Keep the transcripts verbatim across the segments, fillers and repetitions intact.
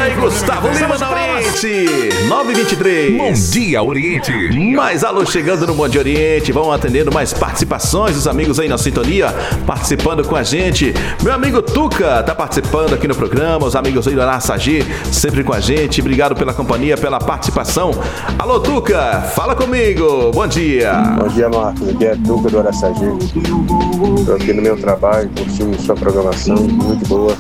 aí, Gustavo Lima na Oriente. nove e vinte e três. Bom dia, Oriente. Mais alô chegando no Bom Dia Oriente. Vão atendendo mais participações dos amigos aí na sintonia, participando com a gente. Meu amigo Tuca tá participando aqui no programa. Os amigos aí do Araçagi, sempre com a gente. Obrigado pela companhia, pela participação. Alô, Tuca, fala comigo. Bom dia. Bom dia, Marcos. Aqui é Tuca do Araçagi. Estou aqui no meu trabalho, curtindo sua programação, muito boa.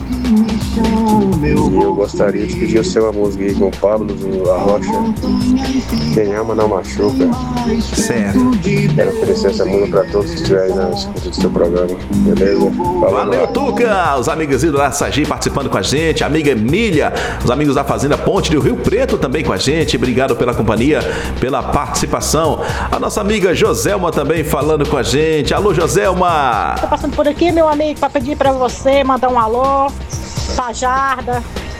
E eu gostaria de pedir o seu uma música aí com o Pablo do Arrocha. Quem ama não machuca. Certo. Quero oferecer essa música para todos que estiverem na escuta do seu programa. Beleza? Valeu, Valeu, Tuca. Os amigos do Araçagi participando com a gente. A amiga Emília, os amigos da Fazenda Ponte do Rio Preto também com a gente. Obrigado pela companhia, pela participação. A nossa amiga Joselma também falando com a gente. Alô, Joselma. Tô passando por aqui, meu amigo, para pedir para você mandar um alô pra Jarda,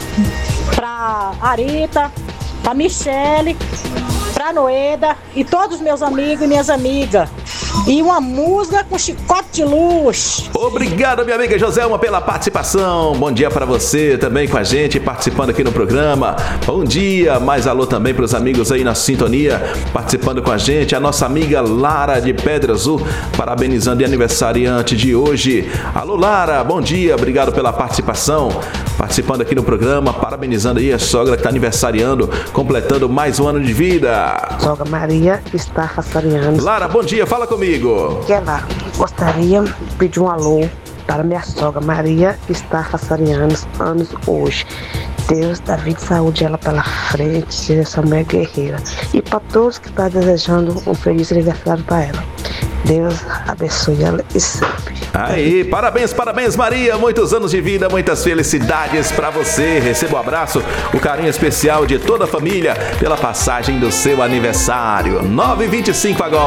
pra Arita, pra Michele, pra Noeda e todos os meus amigos e minhas amigas. E uma música com chicote de luz. Obrigado, minha amiga Joselma, pela participação. Bom dia pra você também com a gente, participando aqui no programa. Bom dia, mais alô também pros amigos aí na sintonia, participando com a gente. A nossa amiga Lara de Pedra Azul, parabenizando e aniversariante de hoje. Alô, Lara, bom dia, obrigado pela participação. Participando aqui no programa, parabenizando aí a sogra que tá aniversariando, completando mais um ano de vida. Sogra Maria está aniversariando. Lara, bom dia, fala comigo. Que ela gostaria de pedir um alô para minha sogra Maria, que está aniversariando anos hoje. Deus dá vida e saúde ela pela frente, seja essa mulher guerreira. E para todos que estão desejando um feliz aniversário para ela. Deus abençoe ela e sempre. Aí, parabéns, parabéns, Maria. Muitos anos de vida, muitas felicidades pra você. Receba o abraço, o carinho especial de toda a família pela passagem do seu aniversário. nove e vinte e cinco agora.